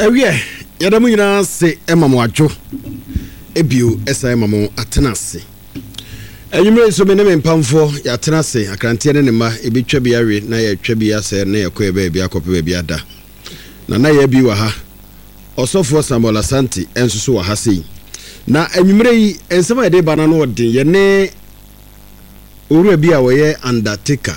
Ewie yadamu nyina se emamo adwo ebio esa emamo atenase enyumre so me ne mpamfo ya atenase akrantie ne ma ebetwa biawe na ya twa bia se na yakɔ ba bia akɔpe ba bia da na ya bi wa ha osofo Samuel Asante ensusu wa ha sei na enyumre yi ensema de bana no odin ye ne owura bia wo ye undertaker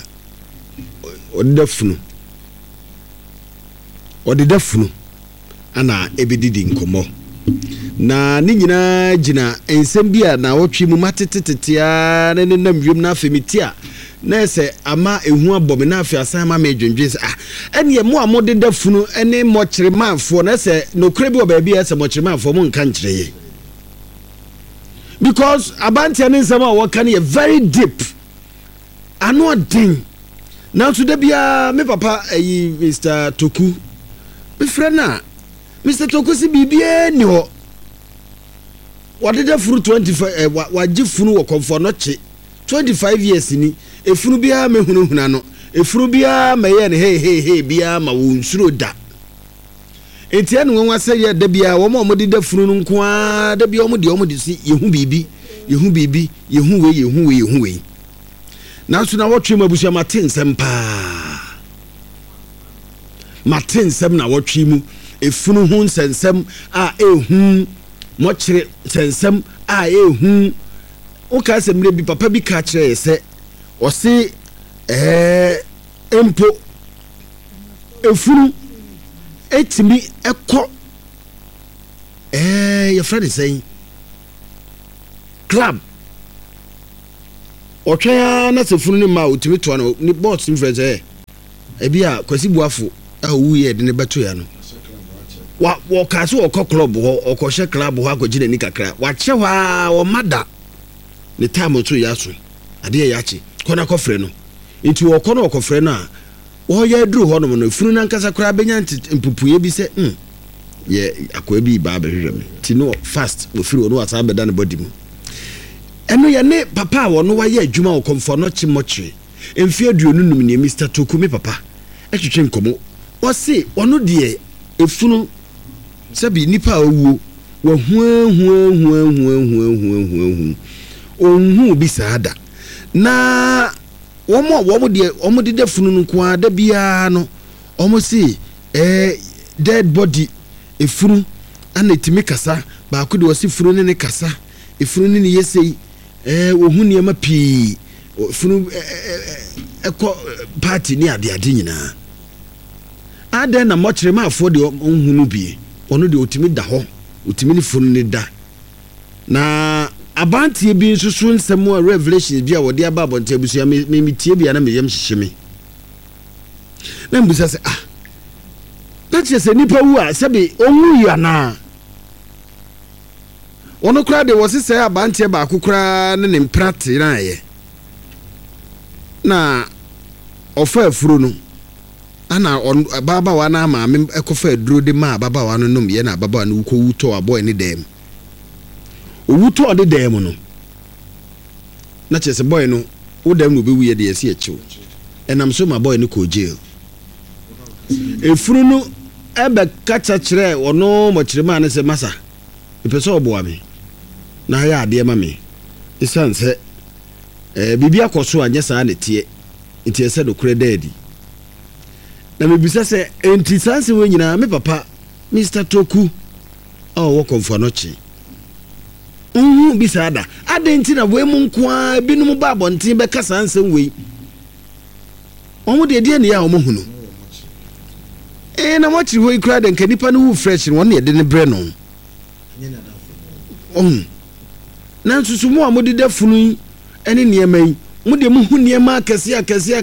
odidafunu ana ebedidi nkomo na ni nyina gina ensem bia na wotwe mu matetetetia ne namwem na afemitia na ese ama ehu abome na afi asan ma medwendwen se ene mo amodedafunu ene mokyremanfo na ese nokure bi oba bia ese mokyremanfo mo nka nkyereye because abantia ne nsema wo kan ye very deep ano den na so da bia me papa ayi Mr. Toku me frena Mr. Toku si bibie ni ho wadeda furu 25 waji funu wo komfo no che 25 years ni efunu bia mehunahuna no efunu bia meye ne hey bia ma wo nsuro da etia no nwa se ye da bia wo mo de da funu no nko a da bia wo de si yehu bibi yehu we na so na wotwe mabusu matensem pa matensem na wotwe mu efunu hu nsensem a ehu mokyere sensem a ehu o ka semre bi papa bi ka kire se o se empo efunu etimi ekọ ye friend say club otwa na sefunu ni ma otimi to na ni boss ni friend say ebia kwasi buafo a wuye de ne beto ya no wa kaso okọ club ho okọhye club ho akọgine ni kakra wa che wa o mada ni time to yaso ade ya che kona kofre no nti wo kona okofre no a wo ya duru ho no funu na nkasa kra benya mpupuye bi se ye akọ bi ba behwehwe me ti no fast wo firi no asa beda ne body mu eno ye ne papa wo no wa ye adwuma wo komfo no chi mochre emfi aduonu num ne Mr. Toku me papa etwetwe nkomo wo se ono de efunu sabi nipa owu wa hu bi saada na womo de de funu nko ada bia no omo si dead body efunu ana timi kasa ba ko de wasi funu ne kasa efunu ne yesei wo hu ne ma pi funu eko party ni ade nyina ada na mokyere ma afọ de ohunu bi ono de otimi da ho otimi ni funu ni da na abantie bi nsusu nsem a revelations bi a wode aba abonte abusu me tie bi na me yam hyehyeme na mbusa se na chese nipa wu a sebe onwu ya na ono kra de wose se abantie ba akokra ne mprate na ye na ofa afuru no ana baba wa na ma me ekofa duro de ma baba wa no num ye na baba no ko wuto aboy ne dem wuto de dem no na chese boy no wo dem no be wuye de yesi echiwo enam so ma boy no ko jail efuru no ebe kacha kire wono mo kire ma ne se masa epeso obo ame na ya ade ma me isanse bibi akoso anye sa ne tie ntie se do kure daddy na mebisa se enti sanse we nyina me papa Mr. Toku wo komfo no chi bisa ada adenti na we mu nko a binum ba bonten be kasa ansem we omo de ne ya omo hunu na mo chiri ho ikra de nka nipa no wu fresh won ne de ne bre no na nsusu mu amode da funu ene niema yi mu de mu hu niema akase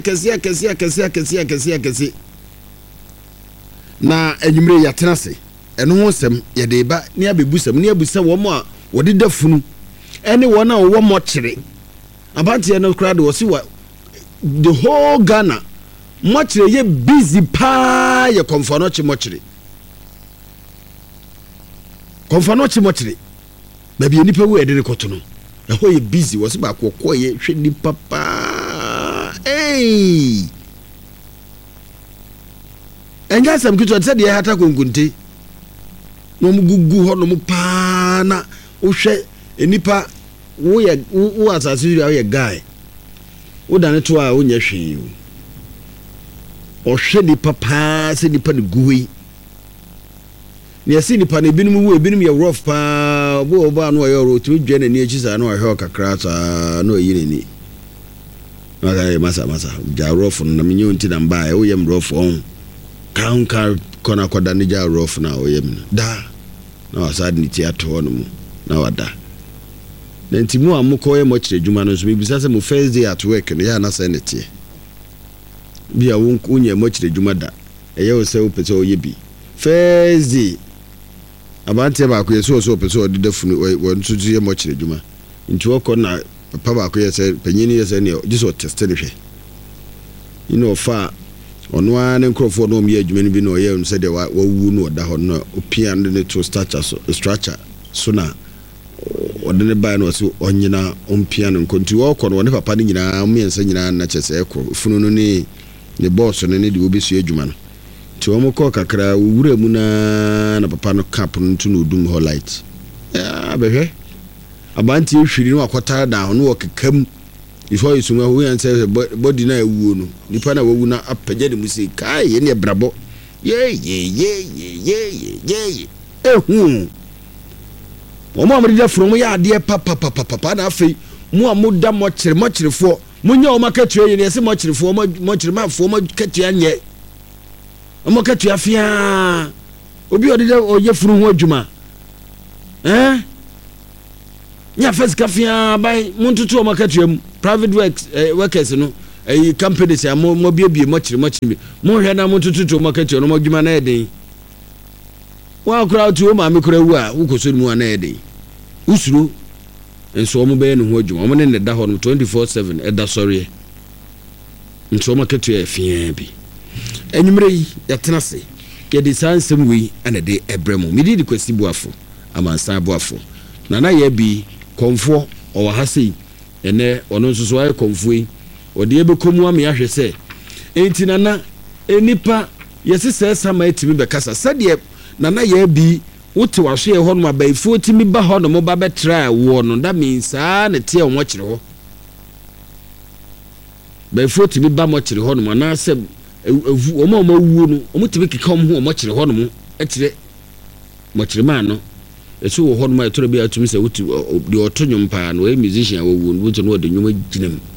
na enyumre ya tenase eno ho sem ye de ba ne abebusam ne abusa wo mo a wode da funu ene wona wo mo kyere abantie no crowd wo si wa the whole Ghana mo kyere ye busy pa ye konfano chi mo kyere ba bi nipa wo ede ne koto no ho ye busy wo si ba kokko ye hwe ni papa enga sam kitu atse de hata konkunte no mu gugu ho no mu pa na wohwɛ enipa wo asase you are guy wo dane to a wonya hwee o hwɛ nipa pa se nipa ne guwe ne yɛsi nipa ne binum wo ebinum yɛ rough pa bo oba no yɛ ro tumi dwa na ni akisa na ɔhwɛ kakra ta na oyi ni masa ja rough no na menye unti na mba e wo yɛ rough on kan kona koda ne ja rough na o yɛ mi da na wasad ni ti ato no mu na wada na ntimu amukọ yɛ mɔkyerɛ dwuma no so bibisa sɛ mo first day at work no ya na sɛ ne tie bia wonye mɔkyerɛ dwuma da ɛyɛ wo sɛ wo pɛ sɛ ɔyɛ bi first day abante ba ko yɛ so pɛ sɛ ɔde da funu wɔ nso yɛ mɔkyerɛ dwuma nti wɔkɔ na papa ba ko yɛ sɛ panyini yɛ sɛ ne just test ne hwɛ ino fa ɔno a ne nkrɔfo no ɔmyɛ adwuma no bi na ɔyɛ no sɛ de wawu no ɔda hɔ no opia ne to structure so na ɔde ne ba no ɔso ɔnyina ɔmpia no nkonti wɔkɔ no ɔne papa no nyinaa ɔmiɛnsa nyinaa na kyɛ sɛ ɛkɔ funu no ne boss no ne de obɛsua adwuma no nti wɔn kɔ kakra wura mu na papa no cap no nto no dum hɔ light abɛhwɛ abanti ehwiri no akɔta da ho no wɔkekam ifo isunga ho yan sɛ body na awuo no nipa na wawu na apagya de mu sei kai ye ne brabo ye ehu omo amri da from ya ade papa na afei mu amuda mokyerefo munya o makatua ye ne se mokyerefo mokyeremafo mokatua nye o makatua fia obi ode oye furu ho adwuma nya first kafia by muntutu o makatua mu private workers no companies ya mo biebie mokyere mo hwe na muntutu o makatua no modwuma na eden wa kura tu o ma me kura wu a wo koso mu ana eden usuro enso mo be no ho adwuma mo ne da ho no 24/7 eda sorry enso mo katua afia bi enyumre yi yatena se ye de sansem wi ana de ebremu mi di kwasi buafo amansa buafo na ye bi konfo o wa hase ene ono nso so ay konfo yi ode ye bekomu am ya hwe se enti nana enipa yesi se sama etimi be kasa sade nana ye bi wote waso ye ho no abaifo timi ba ho no mo ba betra wo no that means na tie wo kyere ho baifo timi ba mo kyere ho no na se o ma wuo no o mutimi keka mo ho mo kyere ho no mo akire mo kyere ma no eso wo ho no ma etoro bi atumi se wotu de oto nwom pa no e musician wo wuo no wotu no de nwom ginam